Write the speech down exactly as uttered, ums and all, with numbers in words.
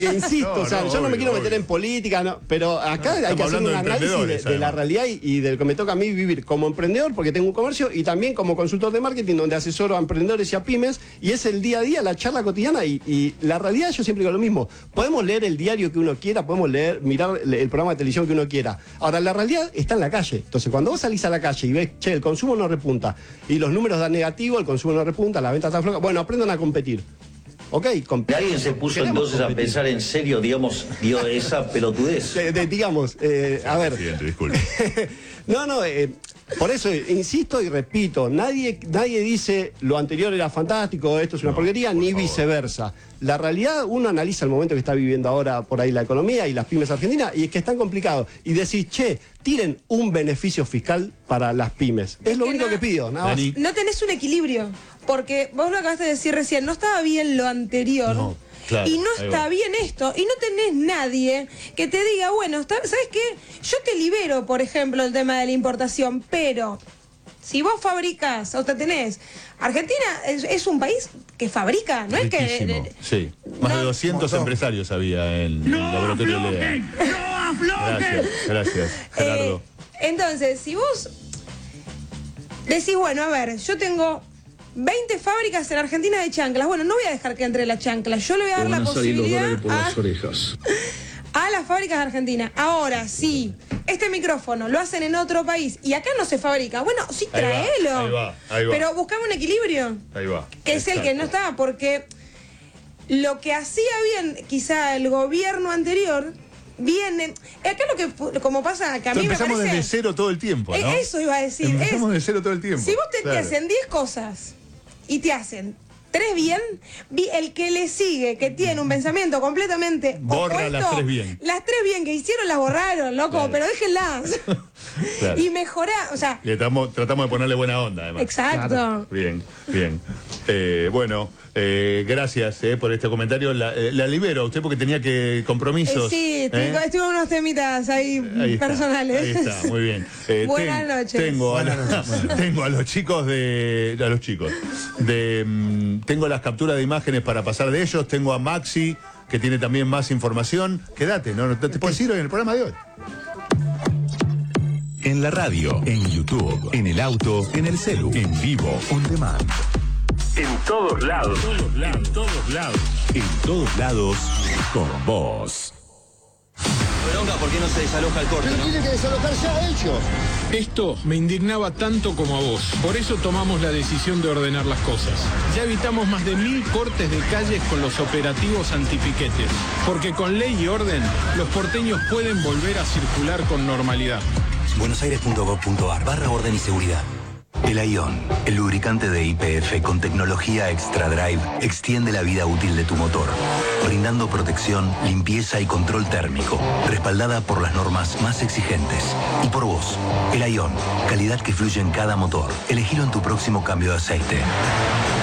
Insisto, no, o sea, no, yo no obvio, me quiero obvio. meter en política, no, pero acá No, hay que hacer un hablando de análisis de, emprendedores, de la además. realidad y, y del que me toca a mí vivir como emprendedor, porque tengo un comercio, y también como consultor de marketing, donde asesoro a emprendedores y a pymes, y es el día a día, la charla cotidiana, y, y la realidad, yo siempre digo lo mismo, podemos leer el diario que uno quiera, podemos leer, mirar el programa de televisión que uno quiera. Ahora, la realidad está en la calle. Entonces, cuando vos salís a la calle y ves, che, el consumo no repunta, y los números dan negativo, el consumo no repunta, la venta está floja, bueno, aprendan a competir. Ok, comp- ¿Alguien se puso queremos entonces a competir. pensar en serio, digamos, dio esa pelotudez? De- de- digamos, eh, a ver. Presidente, disculpe. no, no, eh, por eso eh, insisto y repito, nadie, nadie dice lo anterior era fantástico, esto es una No, porquería, por ni favor. viceversa. La realidad, uno analiza el momento que está viviendo ahora por ahí la economía y las pymes argentinas, y es que están complicados. Y decís, che, tiren un beneficio fiscal para las pymes. Es lo que único no- que pido, nada más. Dani. No tenés un equilibrio, porque vos lo acabaste de decir recién, no estaba bien lo anterior. No, claro, y no ahí está va. bien esto, y no tenés nadie que te diga, bueno, está- ¿sabes qué? Yo te libero, por ejemplo, el tema de la importación, pero si vos fabricás, o te tenés, Argentina es, es un país que fabrica, no es que... Riquísimo, sí. Más no- de doscientos empresarios había en el laboratorio de Lea. Gracias, gracias, Gerardo. Eh, entonces, si vos decís, bueno, a ver, yo tengo veinte fábricas en Argentina de chanclas, bueno, no voy a dejar que entre la chancla, yo le voy a dar la posibilidad a, orejas. a las fábricas de Argentina. Ahora, si este micrófono lo hacen en otro país y acá no se fabrica, bueno, sí, Ahí va, traelo. ahí va, ahí va. Pero buscamos un equilibrio, Ahí va. que es el que no está, porque lo que hacía bien quizá el gobierno anterior, viene... Acá lo que, como pasa, que a mí me Empezamos parece... desde cero todo el tiempo, ¿no? Eh, Eso iba a decir. Empezamos es- de cero todo el tiempo. Si vos te, te Claro. hacen diez cosas y te hacen tres bien, vi- el que le sigue, que tiene un pensamiento completamente Borra opuesto, las tres bien. Las tres bien que hicieron las borraron, loco, Claro. pero déjenlas. Claro. Y mejorá, o sea, Le tratamos, tratamos de ponerle buena onda, además. exacto. Bien, bien. Eh, bueno, eh, gracias eh, por este comentario. La, eh, la libero a usted porque tenía que Eh, compromisos. sí, ¿eh? tengo, estuve unos temitas ahí, Ahí está, personales. ahí está, muy bien. Eh, Buenas noches. Tengo a, la- tengo a los chicos de. A los chicos. De, mm, tengo las capturas de imágenes para pasar de ellos. Tengo a Maxi, que tiene también más información. Quédate, ¿no? ¿Te, te puedes ir hoy en el programa de hoy? En la radio, en YouTube, en el auto, en el celu, en vivo, on demand. En todos lados. En todos lados. En todos lados, con vos. Bronca, ¿por qué no se desaloja el corte, no? Tienen que desalojarse a ellos. Esto me indignaba tanto como a vos. Por eso tomamos la decisión de ordenar las cosas. Ya evitamos más de mil cortes de calles con los operativos antipiquetes. Porque con ley y orden, los porteños pueden volver a circular con normalidad. buenosaires.gov.ar barra orden y seguridad. El Ion, el lubricante de Y P F con tecnología Extra Drive, extiende la vida útil de tu motor, brindando protección, limpieza y control térmico, respaldada por las normas más exigentes. Y por vos, el Ion, calidad que fluye en cada motor. Elegilo en tu próximo cambio de aceite.